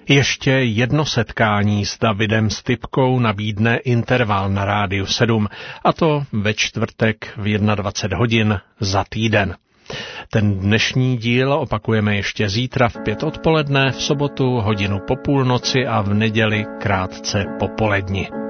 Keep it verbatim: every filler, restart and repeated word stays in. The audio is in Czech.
Ještě jedno setkání s Davidem Stypkou nabídne Interval na Rádiu sedm, a to ve čtvrtek v dvacet jedna hodin za týden. Ten dnešní díl opakujeme ještě zítra v pět odpoledne, v sobotu hodinu po půlnoci a v neděli krátce po poledni.